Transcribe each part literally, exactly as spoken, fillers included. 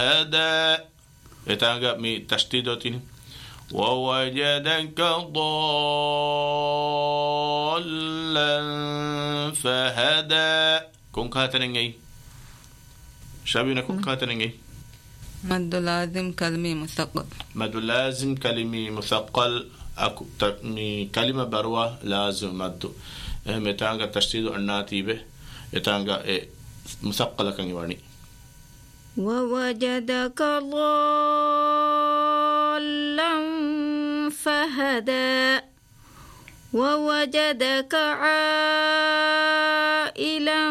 هذا إتانغا مي تشديدوتين ووجدك ضالا فهدى كون كاتنينغي شابينا كون كاتنينغي مد لازم كلمي مثقل مد لازم كلمي مثقل أكو كلمة بروا لازم مد هم إتانغا تشديد الناتي به إتانغا إيه مثقل كان يواني ووجدك ضالا فهدى ووجدك عائلا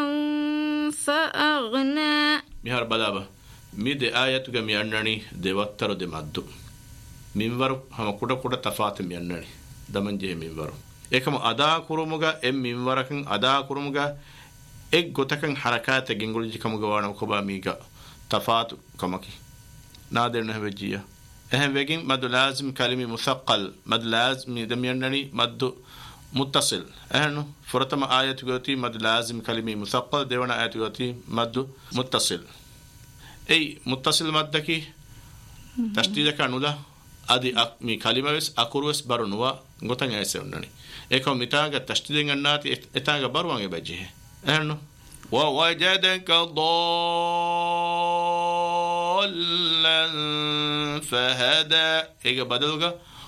فأغنى مهار بلابا ميد آيات غمي أنني دواتر دمادو منور هم كودا كودا تفات مي أنني دمن جه منور ඒකම අදා කුරුමුග එම් මින්වරකන් අදා කුරුමුග එක් ගොතකන් හරකාත ගෙංගුලිජි කමුග වණ කොබා මීග තෆාතු කමකි නාදෙන්න හැවජිය එහෙන් වෙගින් මදු ලාසිම් කලිමි මුසක්කල් මදු ලාසිම් දමියන්නනි මදු මුත්තසිල් එහෙන් ෆරතම ආයතු ගති මදු ලාසිම් කලිමි මුසක්කල් දෙවන ආයතු ගති මදු මුත්තසිල් ඒ මුත්තසිල් මද්දකි තස්දීදක Anula adi mi kalimawes akurwes barunuwa ngotan ayse onnani eko mitaga tashdiden annati etaga baruwan ebaje ehno wa wajadaka dallan fahada ega badalga